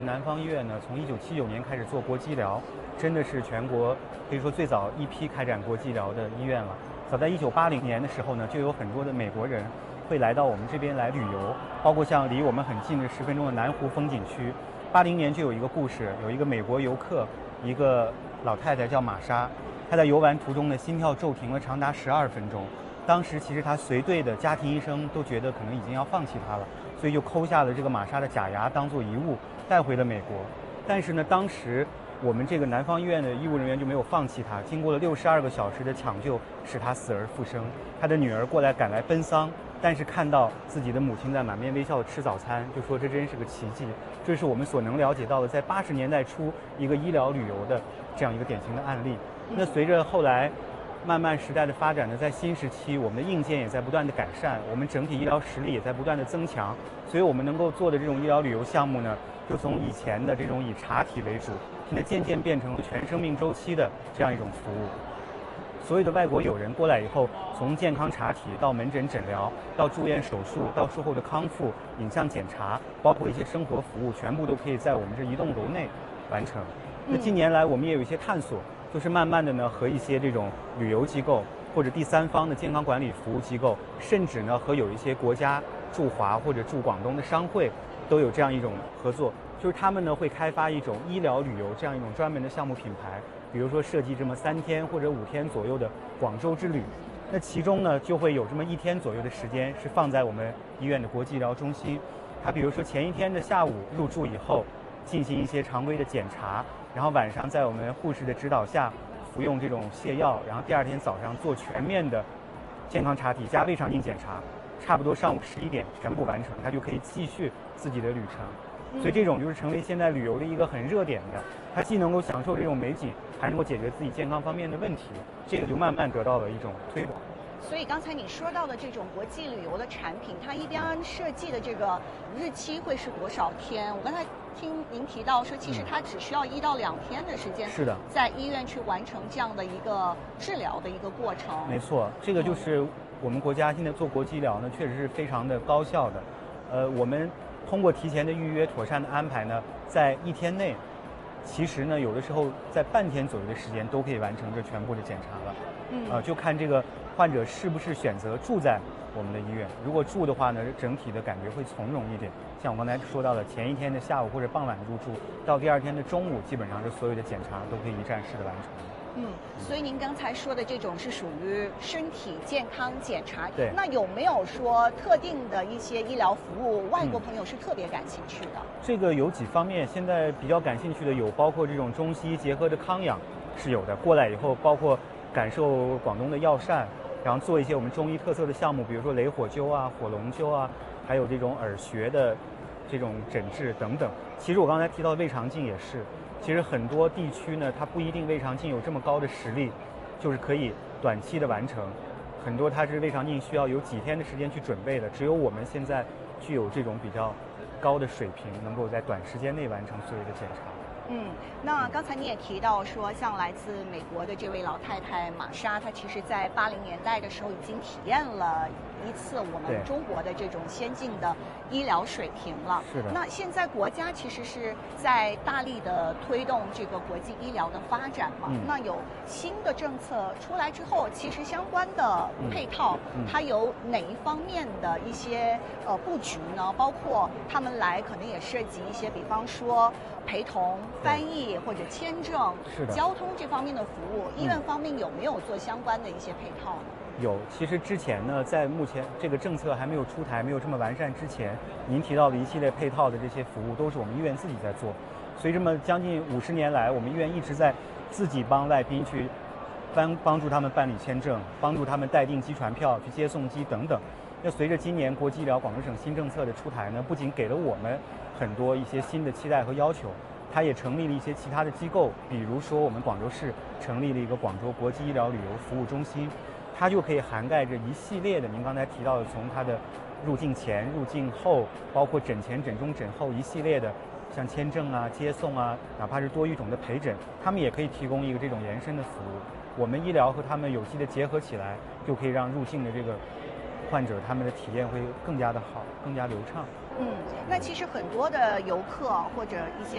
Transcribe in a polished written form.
南方医院呢，从1979年开始做国际医疗，真的是全国可以说最早一批开展国际医疗的医院了。早在1980年的时候呢，就有很多的美国人会来到我们这边来旅游，包括像离我们很近的10分钟的南湖风景区。80年就有一个故事，有一个美国游客，一个老太太叫玛莎，她在游玩途中呢心跳骤停了长达12分钟。当时其实她随队的家庭医生都觉得可能已经要放弃她了，所以就抠下了这个玛莎的假牙当做遗物带回了美国。但是呢，当时我们这个南方医院的医务人员就没有放弃她，经过了62个小时的抢救，使她死而复生。她的女儿过来赶来奔丧，但是看到自己的母亲在满面微笑的吃早餐，就说这真是个奇迹。这是我们所能了解到的在80年代初一个医疗旅游的这样一个典型的案例。那随着后来慢慢时代的发展呢，在新时期我们的硬件也在不断的改善，我们整体医疗实力也在不断的增强，所以我们能够做的这种医疗旅游项目呢，就从以前的这种以查体为主，现在渐渐变成了全生命周期的这样一种服务。所有的外国友人过来以后，从健康查体到门诊诊疗，到住院手术，到术后的康复、影像检查，包括一些生活服务，全部都可以在我们这一栋楼内完成。那近年来我们也有一些探索，就是慢慢的呢和一些这种旅游机构或者第三方的健康管理服务机构，甚至呢和有一些国家驻华或者驻广东的商会都有这样一种合作，就是他们呢会开发一种医疗旅游这样一种专门的项目品牌，比如说设计这么3天或者5天左右的广州之旅。那其中呢就会有这么1天左右的时间是放在我们医院的国际医疗中心，它比如说前一天的下午入住以后进行一些常规的检查，然后晚上在我们护士的指导下服用这种泻药，然后第2天早上做全面的健康查体加胃肠镜检查，差不多上午11点全部完成，他就可以继续自己的旅程。所以这种就是成为现在旅游的一个很热点的，它既能够享受这种美景，还能够解决自己健康方面的问题，这个就慢慢得到了一种推广。 所以刚才你说到的这种国际旅游的产品，它一般设计的这个日期会是多少天？我刚才听您提到说，其实它只需要1到2天的时间， 是的， 在医院去完成这样的一个治疗的一个过程。 没错，这个就是我们国家现在做国际医疗呢，确实是非常的高效的。我们通过提前的预约、妥善的安排呢，在1天内，其实呢有的时候在半天左右的时间都可以完成这全部的检查了。就看这个患者是不是选择住在我们的医院。如果住的话呢，整体的感觉会从容一点。像我刚才说到的，前一天的下午或者傍晚入住，到第2天的中午，基本上是所有的检查都可以一站式的完成。 所以您刚才说的这种是属于身体健康检查。 对。 那有没有说特定的一些医疗服务，外国朋友是特别感兴趣的？ 这个有几方面，现在比较感兴趣的有包括这种中西医结合的康养是有的。过来以后，包括感受广东的药膳，然后做一些我们中医特色的项目，比如说雷火灸啊、火龙灸啊，还有这种耳穴的这种诊治等等。其实我刚才提到的胃肠镜也是。其实很多地区呢，它不一定胃肠镜有这么高的实力，就是可以短期的完成。很多它是胃肠镜需要有几天的时间去准备的，只有我们现在具有这种比较高的水平，能够在短时间内完成所有的检查。 那刚才你也提到说，像来自美国的这位老太太玛莎，她其实在80年代的时候已经体验了一次我们中国的这种先进的医疗水平了。 是的。 那现在国家其实是在大力的推动这个国际医疗的发展嘛。那有新的政策出来之后，其实相关的配套，它有哪一方面的一些布局呢？包括他们来可能也涉及一些，比方说陪同、翻译或者签证、交通这方面的服务，医院方面有没有做相关的一些配套呢？ 有，其实之前呢，在目前这个政策还没有出台、没有这么完善之前，您提到的一系列配套的这些服务，都是我们医院自己在做。所以这么将近50年来，我们医院一直在自己帮外宾去帮助他们办理签证，帮助他们待订机船票、去接送机等等。那随着今年国际医疗广东省新政策的出台呢，不仅给了我们很多一些新的期待和要求，它也成立了一些其他的机构，比如说我们广州市成立了一个广州国际医疗旅游服务中心，它就可以涵盖着一系列的您刚才提到的，从它的入境前、入境后，包括诊前、诊中、诊后一系列的，像签证啊、接送啊，哪怕是多语种的陪诊，他们也可以提供一个这种延伸的服务。我们医疗和他们有机的结合起来，就可以让入境的这个患者他们的体验会更加的好，更加流畅。 那其实很多的游客或者一些